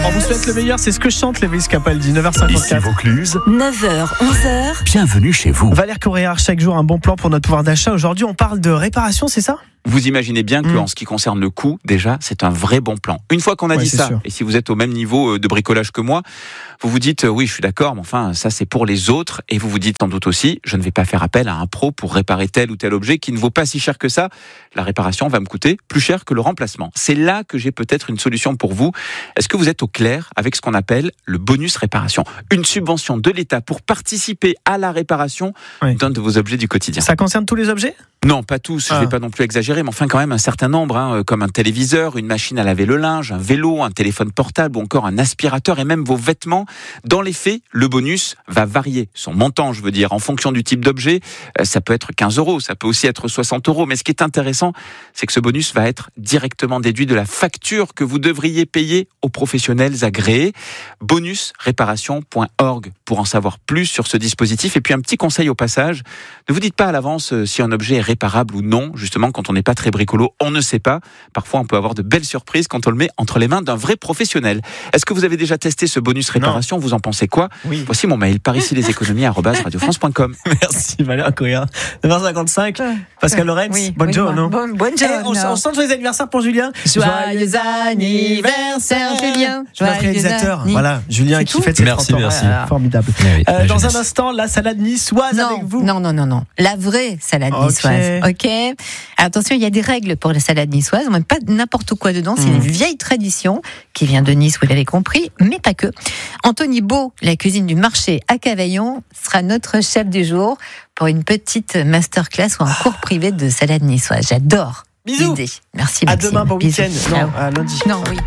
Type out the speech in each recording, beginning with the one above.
On vous souhaite le meilleur, c'est ce que chante Lewis Capaldi, 9h54. Ici Vaucluse, 9h, 11h. bienvenue chez vous. Valère Coréard, chaque jour un bon plan pour notre pouvoir d'achat. Aujourd'hui, on parle de réparation, c'est ça ? Vous imaginez bien qu'en ce qui concerne le coût, déjà, c'est un vrai bon plan. Une fois qu'on a dit ça, sûr. et si vous êtes au même niveau de bricolage que moi, vous vous dites, oui, je suis d'accord, mais enfin, ça c'est pour les autres, et vous vous dites sans doute aussi, je ne vais pas faire appel à un pro pour réparer tel ou tel objet qui ne vaut pas si cher que ça. La réparation va me coûter plus cher que le remplacement. C'est là que j'ai peut-être une solution pour vous. Est-ce que vous êtes au clair avec ce qu'on appelle le bonus réparation ? Une subvention de l'État pour participer à la réparation d'un de vos objets du quotidien. Ça concerne tous les objets ? Non, pas tous, je ne vais pas non plus exagérer, mais enfin quand même un certain nombre, comme un téléviseur, une machine à laver le linge, un vélo, un téléphone portable ou encore un aspirateur et même vos vêtements. Dans les faits, le bonus va varier. Son montant, je veux dire, en fonction du type d'objet, ça peut être 15 €, ça peut aussi être 60 €. Mais ce qui est intéressant, c'est que ce bonus va être directement déduit de la facture que vous devriez payer aux professionnels agréés. Bonusréparation.org pour en savoir plus sur ce dispositif. Et puis un petit conseil au passage, ne vous dites pas à l'avance si un objet est réparable ou non. Justement, quand on n'est pas très bricolo, on ne sait pas. Parfois, on peut avoir de belles surprises quand on le met entre les mains d'un vrai professionnel. Est-ce que vous avez déjà testé ce bonus réparation ? Vous en pensez quoi ? Oui. Voici mon mail, paricilieséconomies@radiofrance.com. Merci Valère Coréard. 9h55, Pascal Lorenz, bonjour, non ? On sent joyeux anniversaire pour Julien. Joyeux anniversaire, Julien. Notre réalisateur, voilà, Julien C'est qui tout fête ses 30 ans. Merci. Formidable. Oui, Dans un instant, la salade niçoise avec vous. Non. La vraie salade niçoise. Ok. Attention, il y a des règles pour la salade niçoise. On met pas n'importe quoi dedans. C'est une vieille tradition qui vient de Nice, vous l'avez compris, mais pas que. Anthony Beau, la cuisine du marché à Cavaillon, sera notre chef du jour pour une petite masterclass ou un cours privé de salade niçoise. J'adore. Bisous. L'idée. Merci. À Maxime. demain, bon Bisous. week-end. Non, à lundi. Non, oui.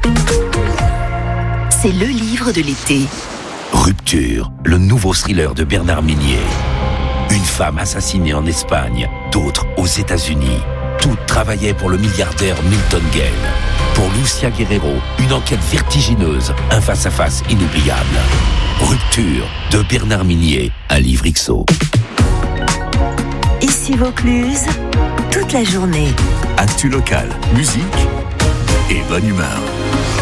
C'est le livre de l'été. Rupture, le nouveau thriller de Bernard Minier. Une femme assassinée en Espagne, d'autres aux États-Unis. Toutes travaillaient pour le milliardaire Milton Gale. Pour Lucia Guerrero, une enquête vertigineuse, un face-à-face inoubliable. Rupture de Bernard Minier, un livre XO. Ici Vaucluse, toute la journée. Actu local, musique et bonne humeur.